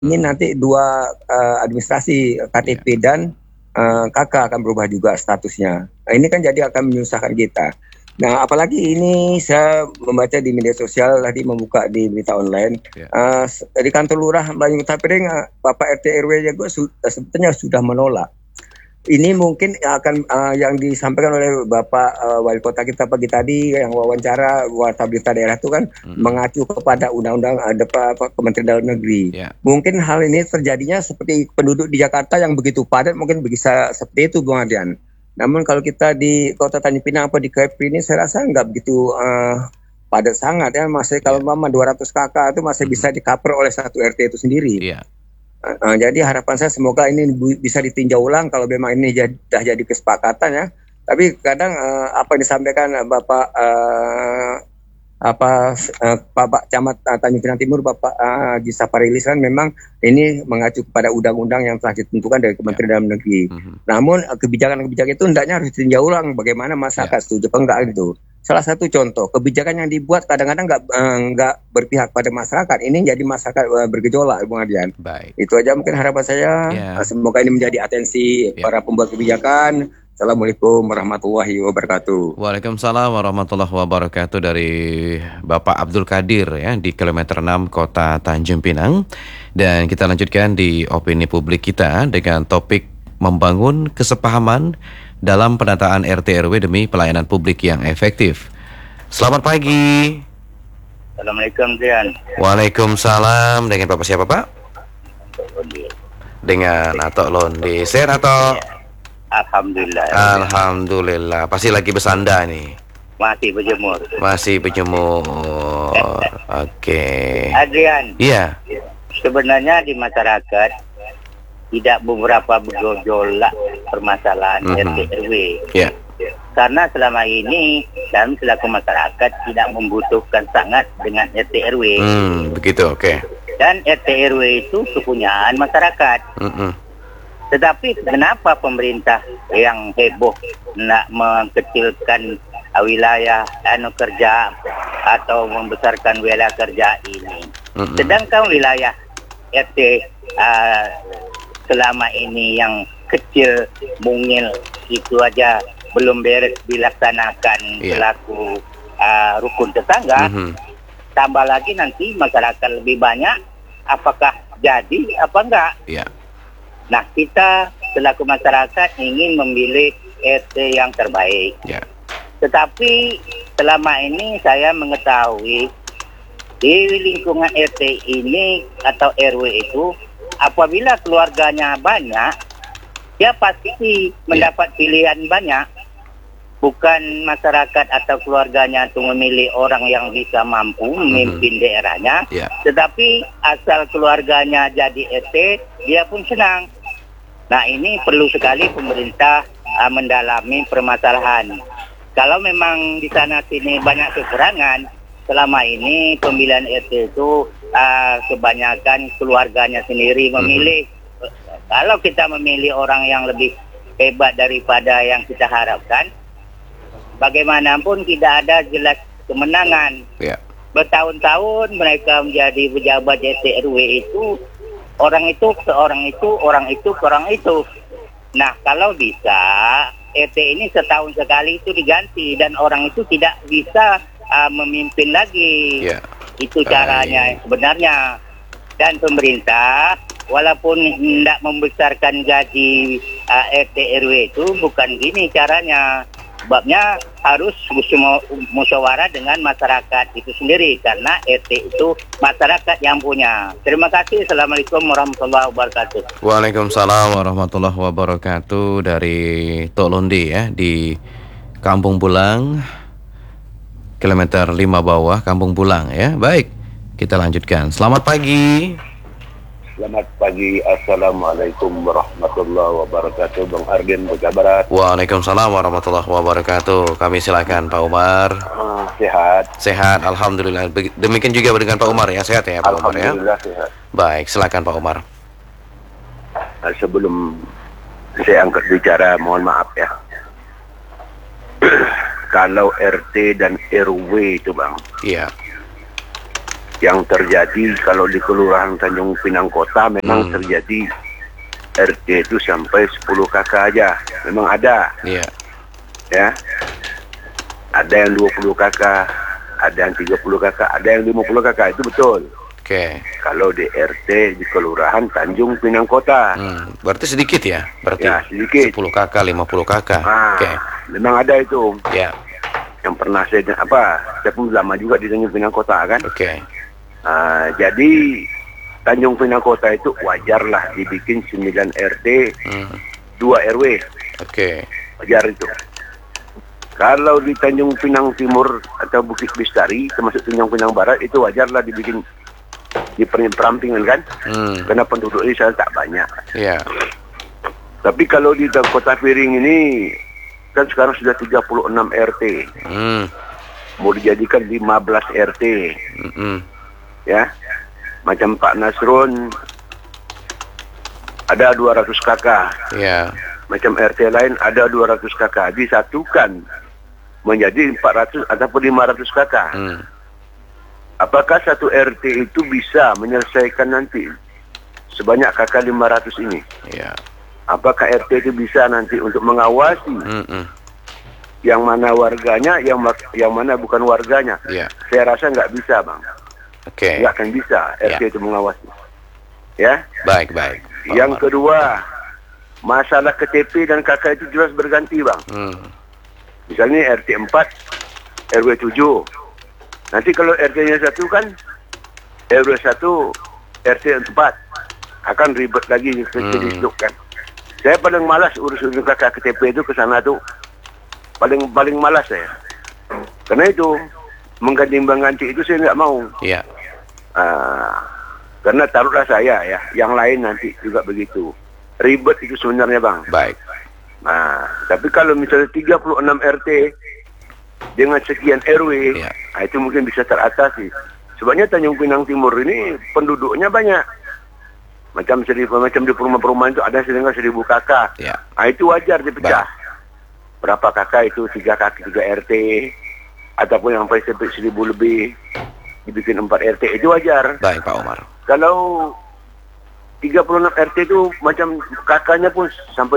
Ini nanti dua administrasi KTP dan KK akan berubah juga statusnya. Nah, ini kan jadi akan menyusahkan kita. Nah, apalagi ini saya membaca di media sosial tadi, membuka di berita online, di kantor lurah Banyu Tapiring, Bapak RT RW juga sebetulnya sudah menolak. Ini mungkin akan yang disampaikan oleh Bapak Wali Kota kita pagi tadi yang wawancara warta berita daerah itu kan mengacu kepada Undang-Undang Kementerian Dalam Negeri. Mungkin hal ini terjadinya seperti penduduk di Jakarta yang begitu padat, mungkin bisa seperti itu, Bung Adian. Namun kalau kita di Kota Tanjung Pinang apa di Kepri ini, saya rasa nggak begitu padat sangat ya. Masih kalau mama 200 kakak itu masih bisa di-cover oleh satu RT itu sendiri. Jadi harapan saya semoga ini bisa ditinjau ulang kalau memang ini sudah jadi kesepakatan ya. Tapi kadang apa yang disampaikan Bapak Pak Camat Tanjung Pinang Timur, Bapak Haji Saparilis kan memang ini mengacu kepada undang-undang yang telah ditentukan dari Kementerian Dalam Negeri. Namun kebijakan-kebijakan itu hendaknya harus ditinjau ulang bagaimana masyarakat setuju apa enggak gitu. Salah satu contoh kebijakan yang dibuat kadang-kadang nggak berpihak pada masyarakat. Ini jadi masyarakat bergejolak, Bung Adian. Itu aja mungkin harapan saya. Semoga ini menjadi atensi para pembuat kebijakan. Assalamualaikum warahmatullahi wabarakatuh. Waalaikumsalam warahmatullahi wabarakatuh dari Bapak Abdul Qadir ya di kilometer 6 Kota Tanjung Pinang. Dan kita lanjutkan di opini publik kita dengan topik membangun kesepahaman dalam penataan RT RW demi pelayanan publik yang efektif. Selamat pagi. Assalamualaikum, Dian. Waalaikumsalam. Dengan Bapak siapa, Pak? Dengan Atok Londi. Sehat, Atok? Alhamdulillah. Alhamdulillah. Pasti lagi bersanda nih. Masih berjemur. Masih berjemur. Oke. Adrian. Iya. Sebenarnya di masyarakat tidak beberapa bergejolak permasalahan RT RW. Iya. Karena selama ini dalam selaku masyarakat tidak membutuhkan sangat dengan RT RW. Begitu, oke. Dan RT RW itu kepunyaan masyarakat. Tetapi kenapa pemerintah yang heboh nak mengkecilkan wilayah kerja atau membesarkan wilayah kerja ini? Sedangkan wilayah RT selama ini yang kecil mungil itu aja belum beres dilaksanakan selaku rukun tetangga. Tambah lagi nanti masyarakat lebih banyak, apakah jadi apa enggak? Nah, kita selaku masyarakat ingin memilih RT yang terbaik. Tetapi selama ini saya mengetahui di lingkungan RT ini atau RW itu, apabila keluarganya banyak, dia pasti mendapat pilihan banyak. Bukan masyarakat atau keluarganya itu memilih orang yang bisa mampu memimpin daerahnya, tetapi asal keluarganya jadi RT, dia pun senang. Nah, ini perlu sekali pemerintah mendalami permasalahan. Kalau memang di sana sini banyak kekurangan, selama ini pemilihan RT itu kebanyakan keluarganya sendiri memilih. Kalau kita memilih orang yang lebih hebat daripada yang kita harapkan, bagaimanapun tidak ada jelas kemenangan. Bertahun-tahun mereka menjadi pejabat RT RW itu, orang itu ke orang itu, orang itu ke orang itu. Nah, kalau bisa RT ini setahun sekali itu diganti dan orang itu tidak bisa memimpin lagi. Itu caranya sebenarnya. Dan pemerintah walaupun tidak membesarkan gaji RT RW itu bukan gini caranya. Sebabnya harus musyawarah dengan masyarakat itu sendiri, karena RT itu masyarakat yang punya. Terima kasih. Assalamualaikum warahmatullahi wabarakatuh. Waalaikumsalam warahmatullahi wabarakatuh dari Tok Londi ya di Kampung Bulang, kilometer 5 bawah Kampung Bulang ya. Baik, kita lanjutkan. Selamat pagi. Selamat pagi. Assalamualaikum warahmatullahi wabarakatuh. Bang Argen, Bogor Barat. Waalaikumsalam warahmatullahi wabarakatuh. Kami silakan Pak Umar. Sehat. Sehat, alhamdulillah. Demikian juga dengan Pak Umar ya. Sehat ya Pak Umar ya. Alhamdulillah sehat. Baik, silakan Pak Umar. Sebelum saya angkat bicara, mohon maaf ya. Kalau RT dan RW itu Bang, iya, yang terjadi kalau di Kelurahan Tanjung Pinang Kota memang terjadi RT itu sampai 10 kakak aja. Memang ada. Iya. Ya. Ada yang 20 kakak, ada yang 30 kakak, ada yang 50 kakak, itu betul. Oke. Kalau di RT di Kelurahan Tanjung Pinang Kota. Berarti sedikit ya? Berarti Ya, sedikit. 10 kakak, 50 kakak. Oke. Memang ada itu. Ya. Yang pernah saya pun lama juga di Tanjung Pinang Kota kan. Oke. Jadi Tanjung Pinang Kota itu wajarlah dibikin 9 RT, 2 RW. Oke. Wajar itu. Kalau di Tanjung Pinang Timur atau Bukit Bistari, termasuk Tanjung Pinang Barat, itu wajarlah dibikin di perampingan kan, karena penduduknya saya tak banyak. Iya. Tapi kalau di Kota Piring ini, kan sekarang sudah 36 RT. Mau dijadikan 15 RT. Ya, macam Pak Nasrun, ada 200 kakak. Iya. Macam RT lain ada 200 kakak. Disatukan menjadi 400 ataupun 500 kakak. Apakah satu RT itu bisa menyelesaikan nanti sebanyak kakak 500 ini? Iya. Apakah RT itu bisa nanti untuk mengawasi yang mana warganya, yang mana bukan warganya? Iya. Saya rasa nggak bisa, Bang. Oke. Nggak akan bisa RT itu mengawasi. Ya. Baik. Yang kedua, masalah KTP dan KK itu jelas berganti, Bang. Misalnya RT 4, RW 7. Nanti kalau RT-nya 1 kan, RW 1, RT 4. Akan ribet lagi ke distrik kan. Saya paling malas urus KK KTP itu ke sana tuh. Paling malas saya. Karena itu, mengganti-ganti itu saya nggak mau. Iya. Karena taruhlah saya ya, yang lain nanti juga begitu. Ribet itu sebenarnya, Bang. Baik. Nah, tapi kalau misalnya 36 RT dengan sekian RW, itu mungkin bisa teratasi. Sebenarnya Tanjung Pinang Timur ini penduduknya banyak. Macam di perumahan-perumahan itu ada sekitar 1000 kakak. Itu wajar dipecah. Berapa kakak itu? 3 kakak, 3 RT. Ataupun yang sampai 1000 lebih, dibikin 4 RT, itu wajar. Baik, Pak Omar. Kalau 36 RT itu macam kakaknya pun sampai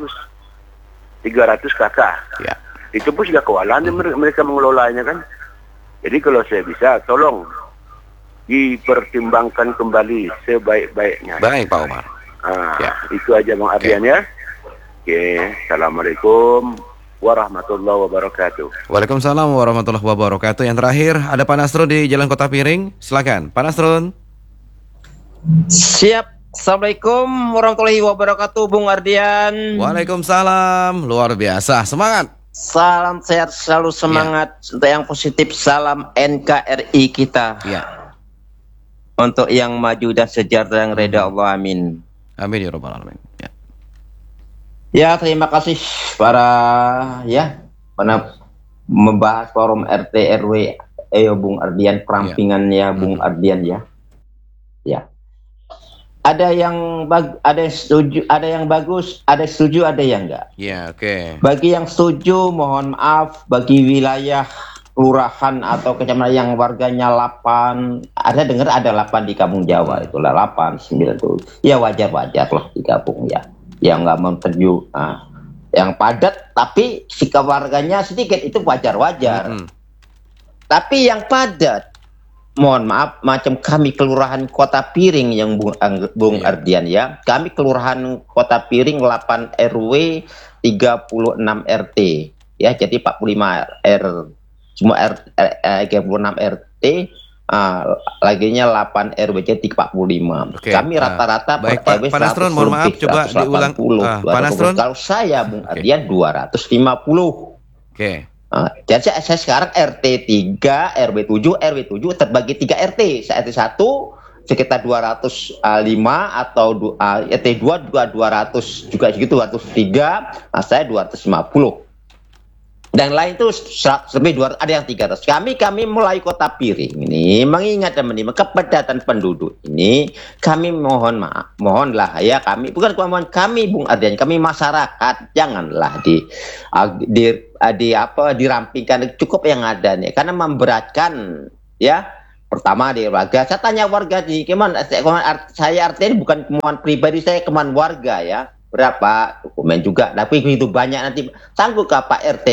300 kakak. Ya. Itu pun sudah kewalahan mereka mengelolanya kan. Jadi kalau saya bisa, tolong dipertimbangkan kembali sebaik-baiknya. Baik, Pak Omar. Itu aja Bang Ardian ya. Oke, Assalamualaikum warahmatullahi wabarakatuh. Waalaikumsalam warahmatullahi wabarakatuh. Yang terakhir ada Pak Nasrun di Jalan Kota Piring. Silakan, Pak Nasrun. Siap. Assalamualaikum warahmatullahi wabarakatuh, Bung Ardian. Waalaikumsalam. Luar biasa. Semangat. Salam sehat selalu, semangat yang positif. Salam NKRI kita. Ya. Untuk yang maju dan sejahtera yang reda Allah, amin. Amin ya rabbal alamin. Ya. Ya, terima kasih para membahas forum RT RW Bung Ardian, perampingannya Bung Ardian ya. Ya. Ada yang setuju, ada yang bagus, ada yang setuju, ada yang enggak. Ya, oke. Bagi yang setuju, mohon maaf, bagi wilayah kelurahan atau kecamatan yang warganya 8, ada dengar ada 8 di Kampung Jawa, itulah 8, 9 tuh. Ya wajar-wajar lah digabung ya. Yang nggak mau terju, yang padat tapi sikap warganya sedikit, itu wajar-wajar. Tapi yang padat, mohon maaf, macam kami Kelurahan Kota Piring yang Bung Ardian ya. Kami Kelurahan Kota Piring 8 RW 36 RT ya. Jadi 45 semua 36 RT, laginya 8 RW jadi 45. Kami rata-rata per RW Pak Nasrun, mohon maaf, coba diulang. Pak Nasrun. Kalau saya Bung Ardian 250. Oke. Jadi saya sekarang RT 3, RW 7 terbagi 3 RT. RT 1 sekitar 205 atau RT 2 juga 200 juga segitu, 203. Saya 250. Dan lain itu lebih 200, ada yang 300. Kami mulai Kota Piring ini mengingat dan menimba kepadatan penduduk ini, kami mohonlah ya, kami bukan mohon, kami Bung Ardian, kami masyarakat janganlah dirampingkan, cukup yang ada nih, karena memberatkan ya pertama di warga. Saya tanya warga di saya artinya bukan kemauan pribadi saya, kemauan warga ya. Berapa dokumen juga, tapi begitu banyak nanti sanggupkah Pak RT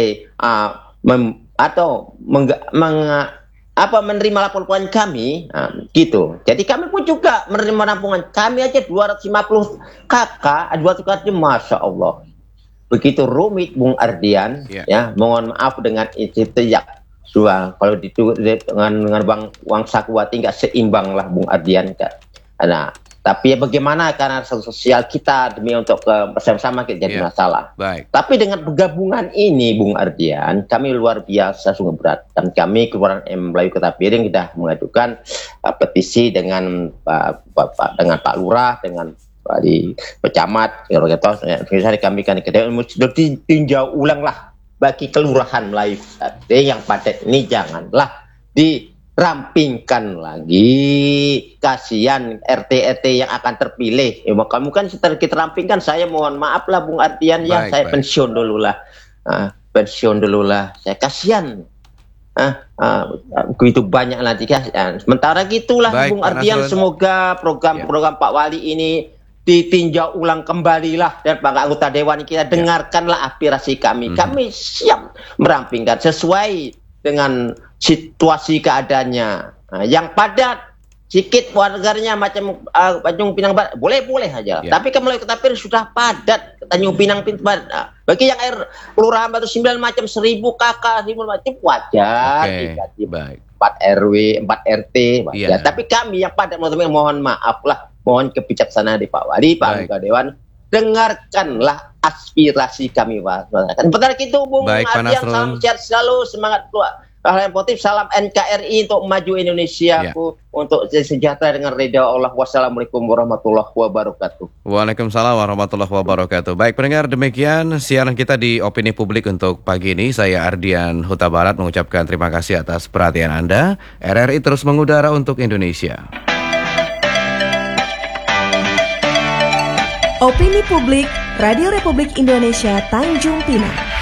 menerima laporan kami gitu. Jadi kami pun juga menerima nampungan. Kami aja 250 kakak, 200 kakak, Masya Allah. Begitu rumit Bung Ardian, ya mohon maaf dengan itu ya. Kalau dengan uang sakuwati nggak seimbang lah Bung Ardian. Nah, tapi ya bagaimana karena sosial kita demi untuk bersama-sama kita jadi masalah. Baik. Tapi dengan penggabungan ini Bung Ardian, kami luar biasa sungguh berat. Dan kami Kelurahan Melayu Kota Piring sudah mengajukan petisi dengan Pak Lurah, dengan di Pecamat, misalnya kami kan ditinjau ulang lah bagi Kelurahan Melayu yang padat ini janganlah dirampingkan lagi. Kasihan RT-RT yang akan terpilih. Kamu kan setelah kita rampingkan, saya mohon maaf lah Bung Ardian ya, saya pensiun dulu lah. Saya kasihan. Begitu banyak nanti sementara gitulah Bung Ardian, semoga program-program Pak Wali ini ditinjau ulang kembalilah, dan para anggota dewan kita dengarkanlah aspirasi kami. Kami siap merampingkan sesuai dengan situasi keadaannya. Yang padat sedikit warganya macam Tanjung Pinang Barat boleh aja. Tapi kalau Melayu Kota Piring sudah padat Tanjung Pinang Barat. Bagi yang Kelurahan Batu 9 macam 1000 kakak, 1000 macam wajar. Baik. 4 RW, 4 RT wajar. Tapi kami yang padat mohon maaf lah. Mohon kebijaksanaan di Pak Wali, Pak Anggota Dewan, dengarkanlah aspirasi kami, Pak. Bentar itu Bung Ardian, salam sehat selalu, semangat keluar. Hal yang positif, salam NKRI untuk maju Indonesia, untuk sejahtera dengan ridha Allah. Wassalamualaikum warahmatullahi wabarakatuh. Waalaikumsalam warahmatullahi wabarakatuh. Baik pendengar, demikian siaran kita di Opini Publik untuk pagi ini. Saya Ardian Huta Barat mengucapkan terima kasih atas perhatian Anda. RRI terus mengudara untuk Indonesia. Opini Publik, Radio Republik Indonesia Tanjung Pinang.